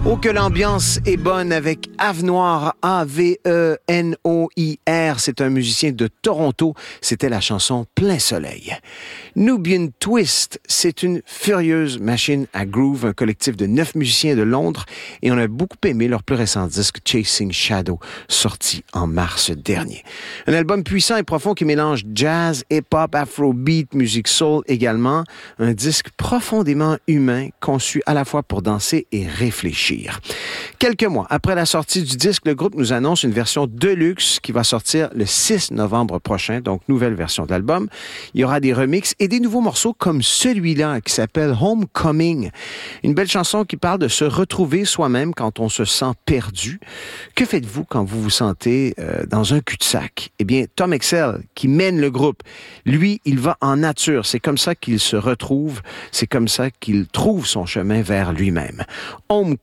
Oh, que l'ambiance est bonne avec Ave Noir, A-V-E-N-O-I-R. C'est un musicien de Toronto. C'était la chanson Plein Soleil. Nubian Twist, c'est une furieuse machine à groove, un collectif de 9 musiciens de Londres. Et on a beaucoup aimé leur plus récent disque Chasing Shadow, sorti en mars dernier. Un album puissant et profond qui mélange jazz, hip-hop, afrobeat, musique soul également. Un disque profondément humain, conçu à la fois pour danser et réfléchir. Quelques mois après la sortie du disque, le groupe nous annonce une version deluxe qui va sortir le 6 novembre prochain, donc nouvelle version de l'album. Il y aura des remixes et des nouveaux morceaux comme celui-là qui s'appelle Homecoming. Une belle chanson qui parle de se retrouver soi-même quand on se sent perdu. Que faites-vous quand vous vous sentez dans un cul-de-sac? Eh bien, Tom Excell, qui mène le groupe, lui, il va en nature. C'est comme ça qu'il se retrouve. C'est comme ça qu'il trouve son chemin vers lui-même. Homecoming.